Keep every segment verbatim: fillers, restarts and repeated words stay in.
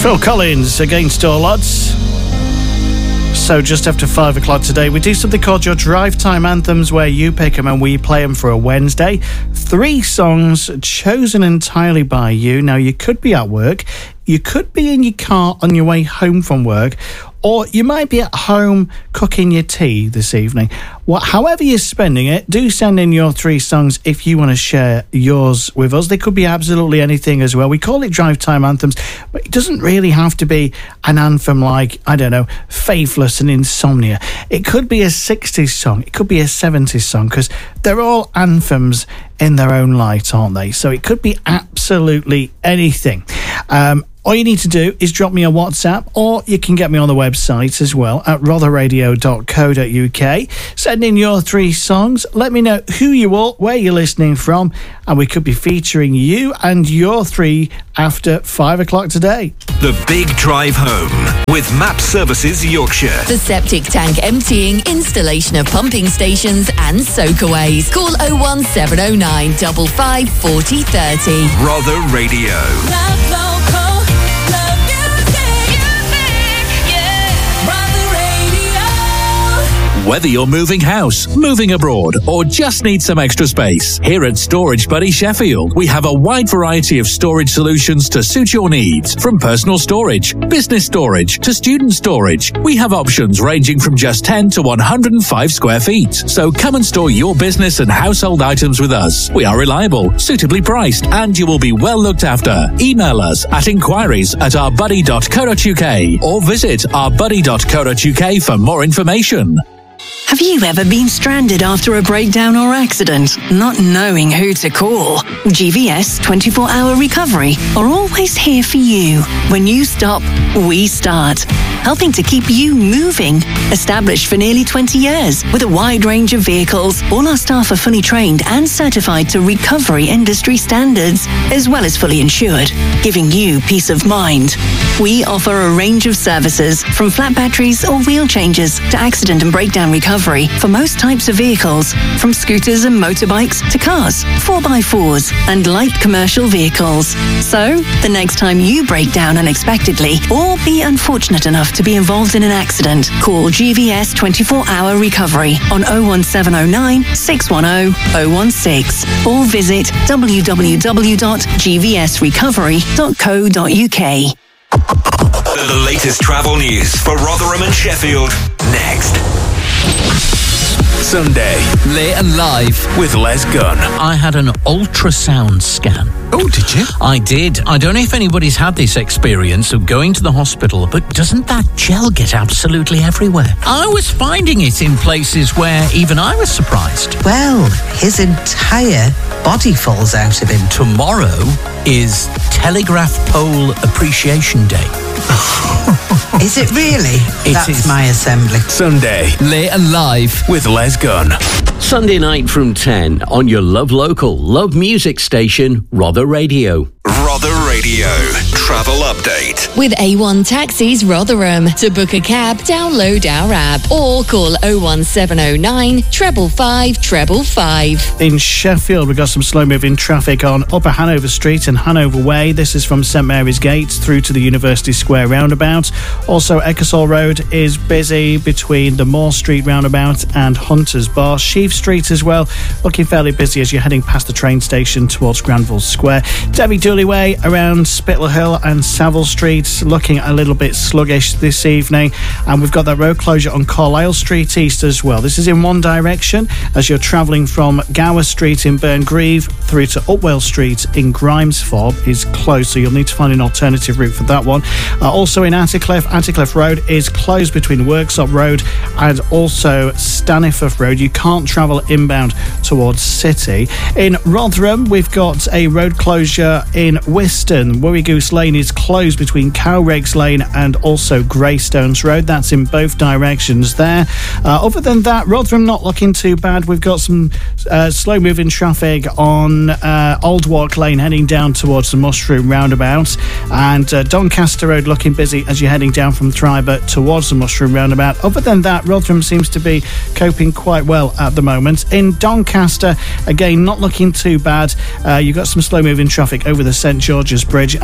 Phil Collins, Against All Odds. So just after five o'clock today, we do something called your Drive Time Anthems, where you pick them and we play them for a Wednesday. Three songs chosen entirely by you. Now, you could be at work, you could be in your car on your way home from work, or you might be at home cooking your tea this evening. Well, however you're spending it, do send in your three songs if you want to share yours with us. They could be absolutely anything as well. We call it Drive Time Anthems, but it doesn't really have to be an anthem like, I don't know, Faithless and Insomnia. It could be a sixties song. It could be a seventies song, because they're all anthems in their own light, aren't they? So it could be absolutely anything. Um, All you need to do is drop me a WhatsApp, or you can get me on the website as well at rother radio dot co dot uk. Send in your three songs. Let me know who you are, where you're listening from, and we could be featuring you and your three after five o'clock today. The Big Drive Home with Map Services Yorkshire. The septic tank emptying, installation of pumping stations and soakaways. Call oh one seven oh nine, five five four oh three oh. Rother Radio. Love local. Whether you're moving house, moving abroad, or just need some extra space, here at Storage Buddy Sheffield, we have a wide variety of storage solutions to suit your needs. From personal storage, business storage, to student storage, we have options ranging from just ten to one hundred five square feet. So come and store your business and household items with us. We are reliable, suitably priced, and you will be well looked after. Email us at inquiries at our buddy dot co dot uk or visit our buddy dot co dot uk for more information. Have you ever been stranded after a breakdown or accident, not knowing who to call? G V S twenty-four hour Recovery are always here for you. When you stop, we start. Helping to keep you moving. Established for nearly twenty years with a wide range of vehicles, all our staff are fully trained and certified to recovery industry standards, as well as fully insured, giving you peace of mind. We offer a range of services, from flat batteries or wheel changes to accident and breakdown recovery for most types of vehicles, from scooters and motorbikes to cars, four by fours and light commercial vehicles. So, the next time you break down unexpectedly or be unfortunate enough to be involved in an accident, call G V S twenty-four hour Recovery on oh one seven oh nine, six one oh, oh one six or visit w w w dot g v s recovery dot co dot uk. The latest travel news for Rotherham and Sheffield, next. Sunday, late and live with Les Gunn. I had an ultrasound scan. Oh, did you? I did. I don't know if anybody's had this experience of going to the hospital, but doesn't that gel get absolutely everywhere? I was finding it in places where even I was surprised. Well, his entire body falls out of him. Tomorrow is Telegraph Pole Appreciation Day. Is it really? It That's is. my assembly. Sunday, late and live with Les Gunn. Sunday night from ten on your Love Local, Love Music station, Rother Radio. Rother Radio. Travel update. With A one Taxis Rotherham. To book a cab, download our app or call oh one seven oh nine, five five five five. In Sheffield, we've got some slow-moving traffic on Upper Hanover Street and Hanover Way. This is from St Mary's Gate through to the University Square roundabout. Also, Ecclesall Road is busy between the Moore Street roundabout and Hunters Bar. Sheaf Street as well, looking fairly busy as you're heading past the train station towards Granville Square. Debbie Dooley Way around Spittle Hill and Savile Street looking a little bit sluggish this evening. And we've got that road closure on Carlisle Street East as well. This is in one direction as you're travelling from Gower Street in Burngreave through to Upwell Street in Grimesfob is closed, so you'll need to find an alternative route for that one. Uh, also in Attercliffe, Attercliffe Road is closed between Worksop Road and also Staniforth Road. You can't travel inbound towards City. In Rotherham, we've got a road closure in Whiston. Worry Goose Lane is closed between Cowregs Lane and also Greystones Road. That's in both directions there. Uh, other than that, Rotherham not looking too bad. We've got some uh, slow-moving traffic on uh, Old Walk Lane heading down towards the Mushroom roundabout, and uh, Doncaster Road looking busy as you're heading down from Thriber towards the Mushroom roundabout. Other than that, Rotherham seems to be coping quite well at the moment. In Doncaster, again, not looking too bad. Uh, you've got some slow-moving traffic over the St George's Bridge at the moment,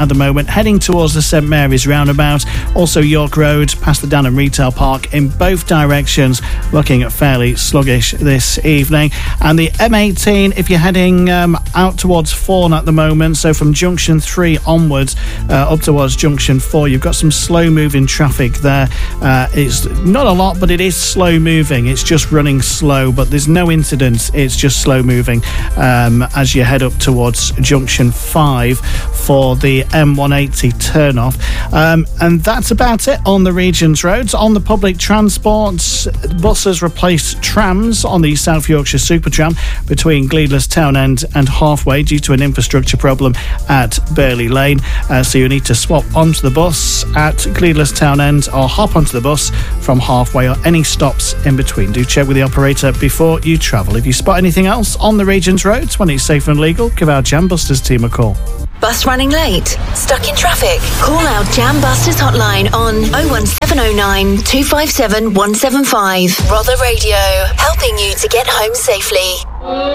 heading towards the St Mary's roundabout. Also York Road past the Danham Retail Park in both directions, looking fairly sluggish this evening. And the M eighteen, if you're heading um, out towards Fawn at the moment, so from junction three onwards uh, up towards junction four, you've got some slow moving traffic there. Uh, it's not a lot, but it is slow moving. It's just running slow, but there's no incidents. It's just slow moving um, as you head up towards junction five for the M one eighty turn off. Um, and that's about it on the region's roads. On the public transport, buses replaced trams on the South Yorkshire Supertram between Gleadless Townend and Halfway due to an infrastructure problem at Burley Lane. Uh, so you need to swap onto the bus at Gleadless Townend or hop onto the bus from Halfway or any stops in between. Do check with the operator before you travel. If you spot anything else on the region's roads when it's safe and legal, give our Jam Busters team a call. Bus running late? Stuck in traffic? Call our Jam Busters hotline on oh one seven oh nine, two five seven, one seven five. Rother Radio, helping you to get home safely.